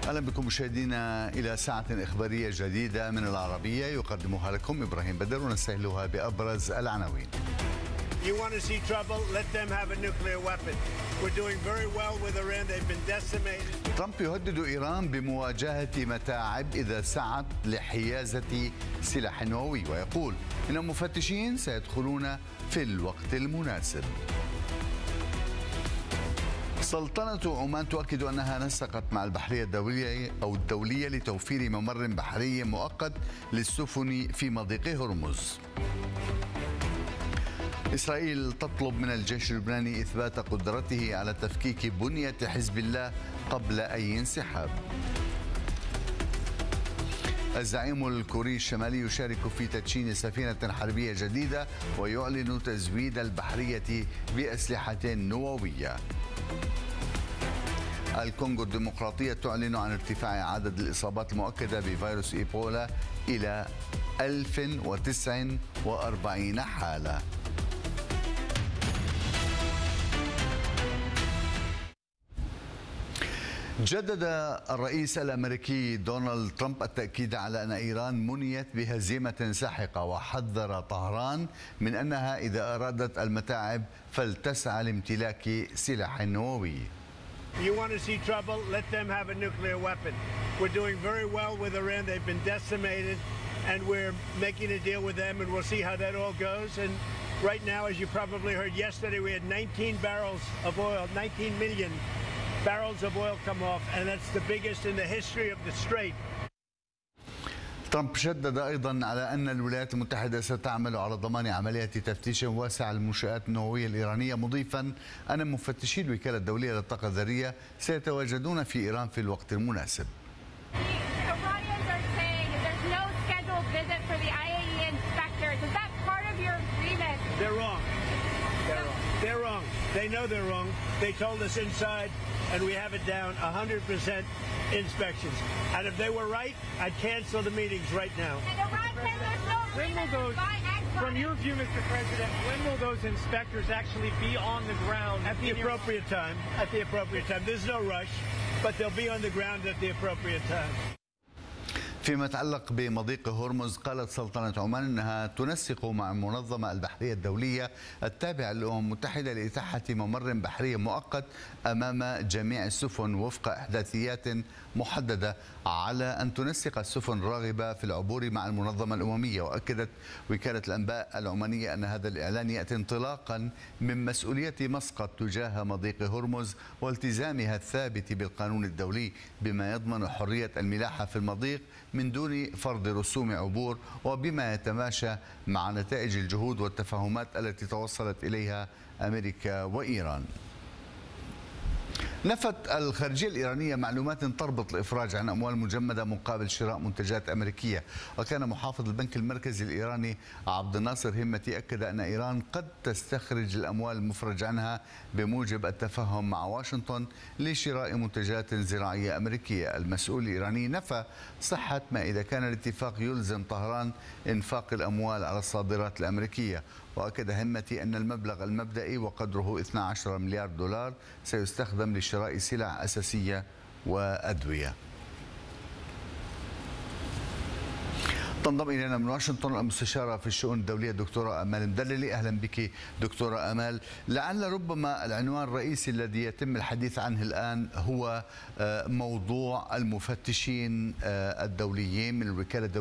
أهلا بكم مشاهدينا إلى ساعة إخبارية جديدة من العربية يقدمها لكم إبراهيم بدر ونستهلها بأبرز العناوين. You want to see trouble? Let them have a nuclear weapon. We're doing very well with Iran. They've been decimated. ترامب يهدد إيران بمواجهة متاعب إذا سعت لحيازة سلاح نووي، ويقول إن المفتشين سيدخلون في الوقت المناسب. سلطنة عمان تؤكد أنها نسقت مع البحرية الدولية لتوفير ممر بحري مؤقت للسفن في مضيق هرمز. إسرائيل تطلب من الجيش اللبناني إثبات قدرته على تفكيك بنية حزب الله قبل أي انسحاب. الزعيم الكوري الشمالي يشارك في تدشين سفينة حربية جديدة ويعلن تزويد البحرية بأسلحة نووية. الكونغو الديمقراطية تعلن عن ارتفاع عدد الإصابات المؤكدة بفيروس إيبولا إلى 1049 حالة. جدد الرئيس الأمريكي دونالد ترامب التأكيد على أن إيران منيت بهزيمة ساحقة، وحذر طهران من أنها إذا أرادت المتاعب فلتسعى لامتلاك سلاح نووي. You want to see trouble? Let them have a nuclear weapon. We're doing very well with Iran. They've been decimated, and we're making a deal with them, and we'll see how that all goes. And right now, as you probably heard yesterday, we had 19 barrels of oil, 19 million barrels of oil come off, and that's the biggest in the history of the Strait. ترامب شدد أيضا على أن الولايات المتحدة ستعمل على ضمان عملية تفتيش واسع للمنشآت النووية الإيرانية، مضيفا أن مفتشي الوكالة الدولية للطاقة الذرية سيتواجدون في إيران في الوقت المناسب. They're wrong. They know they're wrong. They told us inside, and we have it down 100% inspections. And if they were right, I'd cancel the meetings right now. When will those, from your view, Mr. President, when will those inspectors actually be on the ground? At the appropriate time. At the appropriate time. There's no rush, but they'll be on the ground at the appropriate time. فيما يتعلق بمضيق هرمز، قالت سلطنة عمان أنها تنسق مع المنظمة البحرية الدولية التابعة للأمم المتحدة لإتاحة ممر بحري مؤقت أمام جميع السفن وفق إحداثيات محددة، على أن تنسق السفن الراغبة في العبور مع المنظمة الأممية. وأكدت وكالة الأنباء العمانية أن هذا الإعلان يأتي انطلاقا من مسؤولية مسقط تجاه مضيق هرمز والتزامها الثابت بالقانون الدولي بما يضمن حرية الملاحة في المضيق من دون فرض رسوم عبور، وبما يتماشى مع نتائج الجهود والتفاهمات التي توصلت إليها أمريكا وإيران. نفت الخارجية الإيرانية معلومات تربط الإفراج عن أموال مجمدة مقابل شراء منتجات أمريكية. وكان محافظ البنك المركزي الإيراني عبد الناصر همتي أكد أن إيران قد تستخرج الأموال المفرج عنها بموجب التفاهم مع واشنطن لشراء منتجات زراعية أمريكية. المسؤول الإيراني نفى صحة ما إذا كان الاتفاق يلزم طهران إنفاق الأموال على الصادرات الأمريكية. وأكد همتي أن المبلغ المبدئي وقدره 12 مليار دولار سيستخدم لشراء سلع أساسية وأدوية. تنضم إلينا من واشنطن المستشارة في الشؤون الدولية دكتورة آمال مدللي. أهلا بك دكتورة آمال. لعل ربما العنوان الرئيسي الذي يتم الحديث عنه الآن هو موضوع المفتشين الدوليين من الوكالة الدولية